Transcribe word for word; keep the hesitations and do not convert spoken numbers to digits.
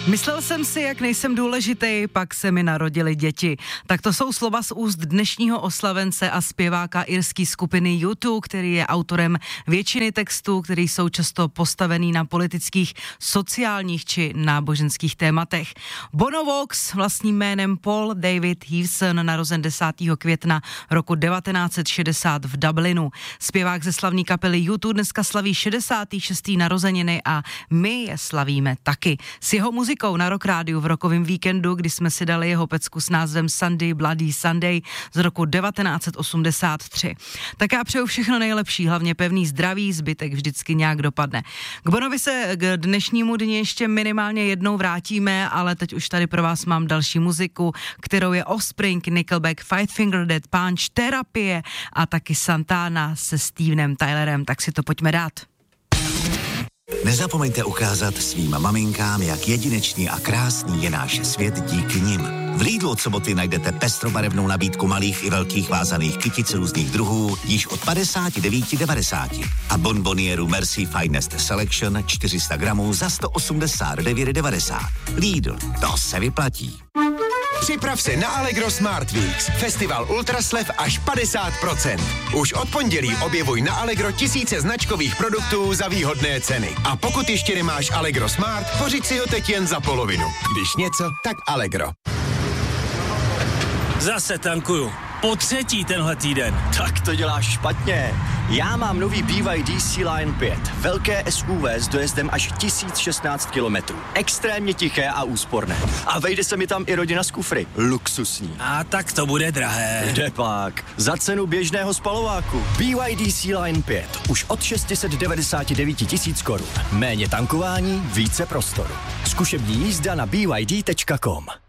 Myslel jsem si, jak nejsem důležitý, pak se mi narodily děti. Tak to jsou slova z úst dnešního oslavence a zpěváka irské skupiny U dva, který je autorem většiny textů, které jsou často postavený na politických, sociálních či náboženských tématech. Bono Vox, vlastním jménem Paul David Hewson, narozen desátého května roku devatenáct set šedesát v Dublinu. Zpěvák ze slavné kapely U dva dneska slaví šedesáté šesté narozeniny a my je slavíme taky. S jeho muzikou na Rock Rádiu v rokovém víkendu, kdy jsme si dali jeho pecku s názvem Sunday Bloody Sunday z roku devatenáct set osmdesát tři. Tak já přeju všechno nejlepší, hlavně pevný zdraví, zbytek vždycky nějak dopadne. K Bonovi se k dnešnímu dni ještě minimálně jednou vrátíme, ale teď už tady pro vás mám další muziku, kterou je Offspring, Nickelback, Five Finger Death Punch, Terapie a taky Santana se Stevenem Tylerem, tak si to pojďme dát. Nezapomeňte ukázat svým maminkám, jak jedinečný a krásný je náš svět díky nim. V Lidlu od soboty najdete pestrobarevnou nabídku malých i velkých vázaných kytic různých druhů již od padesát devět devadesát a bonbonieru Merci Finest Selection čtyři sta gramů za sto osmdesát devět devadesát. Lidl, to se vyplatí. Připrav se na Allegro Smart Weeks. Festival ultraslev až padesát procent. Už od pondělí objevuj na Allegro tisíce značkových produktů za výhodné ceny. A pokud ještě nemáš Allegro Smart, pořiď si ho teď jen za polovinu. Když něco, tak Allegro. Zase tankuju. Po třetí tenhle týden. Tak to děláš špatně. Já mám nový B Y D C-Line pět. Velké S U V s dojezdem až tisíc šestnáct kilometrů. Extrémně tiché a úsporné. A vejde se mi tam i rodina z kufry. Luxusní. A tak to bude drahé. Kde pak? Za cenu běžného spalováku. B Y D C-Line pět. Už od šest set devadesát devět tisíc korun. Méně tankování, více prostoru. Zkušební jízda na b y d tečka com.